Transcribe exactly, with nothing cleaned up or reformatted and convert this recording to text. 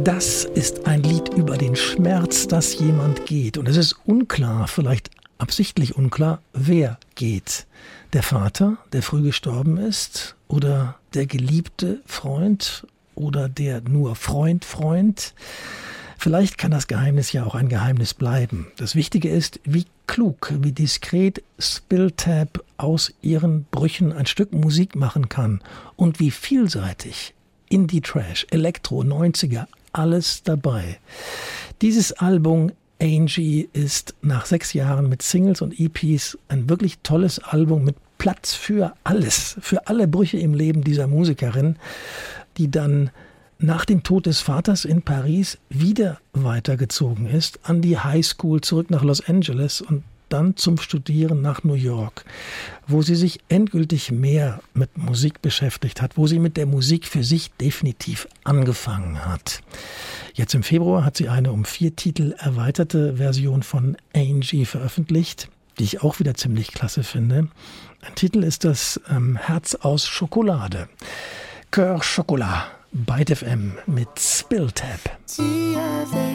Das ist ein Lied über den Schmerz, dass jemand geht. Und es ist unklar, vielleicht absichtlich unklar, wer geht. Der Vater, der früh gestorben ist, oder der geliebte Freund oder der nur Freund, Freund. Vielleicht kann das Geheimnis ja auch ein Geheimnis bleiben. Das Wichtige ist, wie klug, wie diskret Spilltap aus ihren Brüchen ein Stück Musik machen kann und wie vielseitig Indie Trash, Elektro, neunziger, alles dabei. Dieses Album Angie ist nach sechs Jahren mit Singles und E Ps ein wirklich tolles Album mit Platz für alles, für alle Brüche im Leben dieser Musikerin, die dann nach dem Tod des Vaters in Paris wieder weitergezogen ist, an die Highschool zurück nach Los Angeles und dann zum Studieren nach New York, wo sie sich endgültig mehr mit Musik beschäftigt hat, wo sie mit der Musik für sich definitiv angefangen hat. Jetzt im Februar hat sie eine um vier Titel erweiterte Version von Angie veröffentlicht, die ich auch wieder ziemlich klasse finde. Ein Titel ist das ähm, Herz aus Schokolade. Cœur Chocolat. Byte F M mit Spilltap. Tu avais